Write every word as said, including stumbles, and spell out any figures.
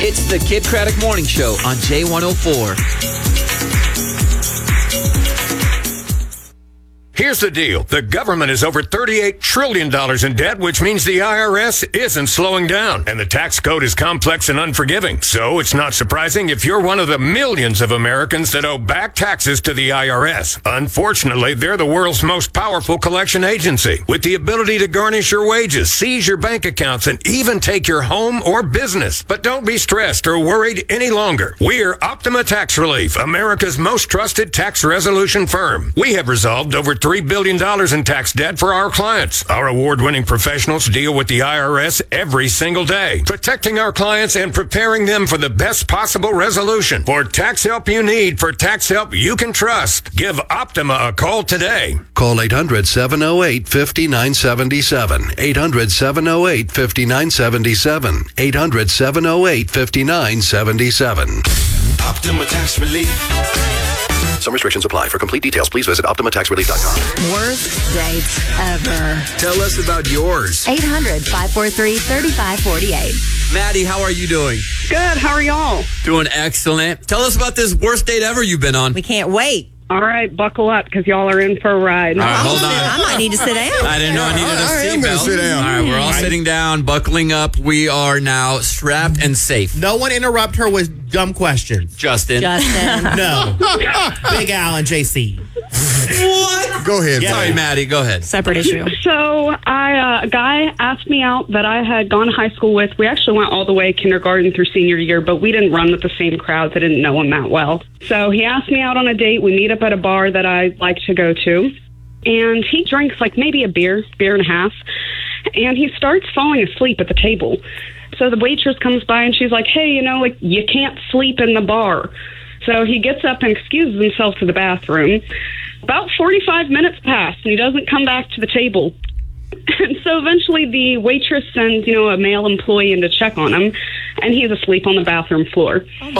It's the Kid Craddock Morning Show on J one oh four. Here's the deal. The government is over thirty-eight trillion dollars in debt, which means the I R S isn't slowing down. And the tax code is complex and unforgiving. So it's not surprising if you're one of the millions of Americans that owe back taxes to the I R S. Unfortunately, they're the world's most powerful collection agency, with the ability to garnish your wages, seize your bank accounts, and even take your home or business. But don't be stressed or worried any longer. We're Optima Tax Relief, America's most trusted tax resolution firm. We have resolved over three billion dollars in tax debt for our clients. Our award-winning professionals deal with the I R S every single day, protecting our clients and preparing them for the best possible resolution. For tax help you need, for tax help you can trust, give Optima a call today. Call eight hundred, seven oh eight, five nine seven seven. eight hundred, seven oh eight, five nine seven seven. eight hundred, seven oh eight, five nine seven seven. Optima Tax Relief. Some restrictions apply. For complete details, please visit optima tax relief dot com. Worst date ever. Tell us about yours. eight hundred, five four three, three five four eight. Maddie, how are you doing? Good. How are y'all? Doing excellent. Tell us about this worst date ever you've been on. We can't wait. All right, buckle up because y'all are in for a ride. All right, hold on. I might need to sit down. I didn't know I needed a I am gonna seatbelt. sit down. All right, we're all sitting down, buckling up. We are now strapped and safe. No one interrupt her with dumb questions. Justin. Justin. No. Big Al and J C. What? Go ahead. Yeah. Sorry, Maddie. Go ahead. Separate issue. So, I uh, a guy asked me out that I had gone to high school with. We actually went all the way kindergarten through senior year, but we didn't run with the same crowds. I didn't know him that well. So he asked me out on a date. We meet up at a bar that I like to go to, and he drinks like maybe a beer, beer and a half, and he starts falling asleep at the table. So the waitress comes by and she's like, "Hey, you know, like you can't sleep in the bar." So he gets up and excuses himself to the bathroom. About forty-five minutes pass, and he doesn't come back to the table. And so eventually the waitress sends, you know, a male employee in to check on him, and he's asleep on the bathroom floor.